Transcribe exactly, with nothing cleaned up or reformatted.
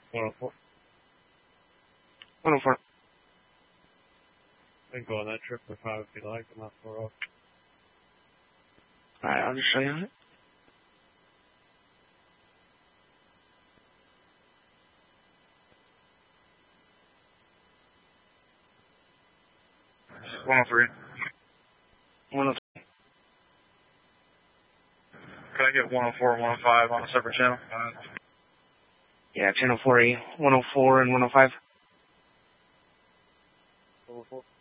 one oh four. one oh four. I can go on that trip for five if you like. I'm not far off. Alright, I'll just show you on it. one oh three. one oh three. Could I get one oh four and one oh five on a separate channel? Uh, Yeah, channel four A, one oh four and one oh five. one oh four.